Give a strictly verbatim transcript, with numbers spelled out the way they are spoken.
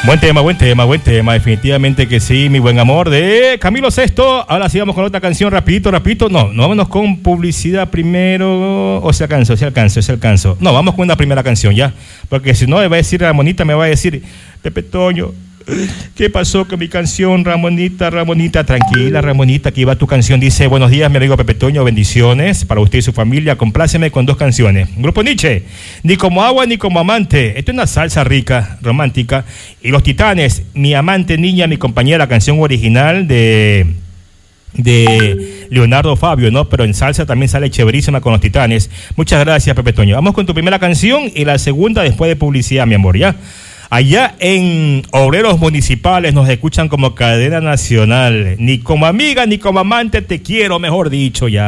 Buen tema, buen tema, buen tema, definitivamente que sí, mi buen amor, de Camilo Sesto. Ahora sigamos con otra canción, rapidito, rapidito. No, no vámonos con publicidad primero. O se alcanzó, se alcanzó, se alcanzó. No, vamos con una primera canción ya. Porque si no, me va a decir Ramonita, me va a decir, Pepe Toño, ¿qué pasó con mi canción, Ramonita, Ramonita? Tranquila, Ramonita, aquí va tu canción. Dice, buenos días, mi amigo Pepe Toño, bendiciones para usted y su familia. Compláceme con dos canciones. Grupo Nietzsche, Ni como agua ni como amante. Esto es una salsa rica, romántica. Y Los Titanes, Mi amante niña, mi compañera, canción original de... de Leonardo Fabio, ¿no? Pero en salsa también sale chéverísima con Los Titanes. Muchas gracias, Pepe Toño. Vamos con tu primera canción y la segunda después de publicidad, mi amor, ¿ya? Allá en Obreros Municipales nos escuchan como cadena nacional. Ni como amiga ni como amante te quiero, mejor dicho, ya.